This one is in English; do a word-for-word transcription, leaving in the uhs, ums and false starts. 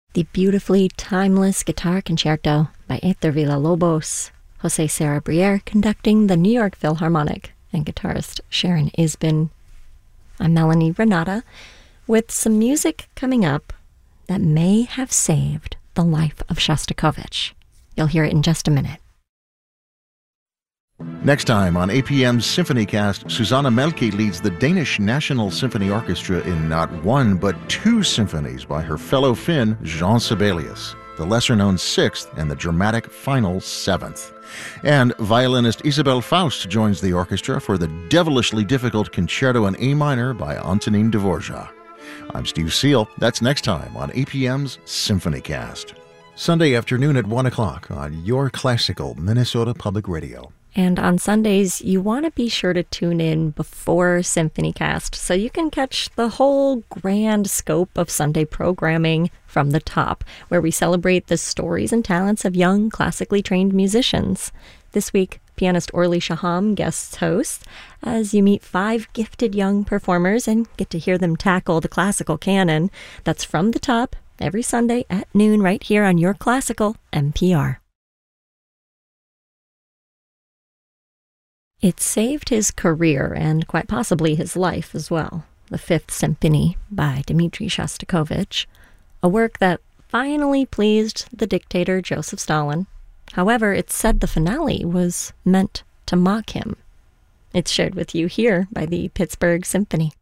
The beautifully timeless guitar concerto by Héctor Villa-Lobos, Jose Serra Briere conducting the New York Philharmonic, and guitarist Sharon Isbin. I'm Melanie Renata, with some music coming up that may have saved the life of Shostakovich. You'll hear it in just a minute. Next time on A P M's SymphonyCast, Susanna Melke leads the Danish National Symphony Orchestra in not one but two symphonies by her fellow Finn, Jean Sibelius, the lesser-known Sixth and the dramatic final Seventh. And violinist Isabelle Faust joins the orchestra for the devilishly difficult Concerto in A minor by Antonin Dvorak. I'm Steve Seal. That's next time on A P M's SymphonyCast. Sunday afternoon at one o'clock on your classical Minnesota Public Radio. And on Sundays, you want to be sure to tune in before SymphonyCast so you can catch the whole grand scope of Sunday programming from the top, where we celebrate the stories and talents of young, classically trained musicians. This week, pianist Orly Shaham guests host as you meet five gifted young performers and get to hear them tackle the classical canon. That's From the Top, every Sunday at noon right here on your classical N P R. It saved his career and quite possibly his life as well. The Fifth Symphony by Dmitri Shostakovich, a work that finally pleased the dictator Joseph Stalin. However, it's said the finale was meant to mock him. It's shared with you here by the Pittsburgh Symphony.